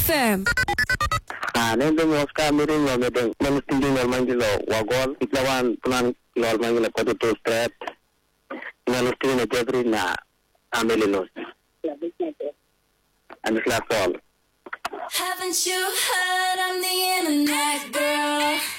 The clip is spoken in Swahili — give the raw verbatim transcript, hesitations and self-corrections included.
F M. Ah, nendo mo ska miring lo medeng mentingin lo mangilo wagol iklawan punan lo mangilo kodo to strap na lo tine jebri na amelilo and it's last all. Haven't you heard I'm the internet girl?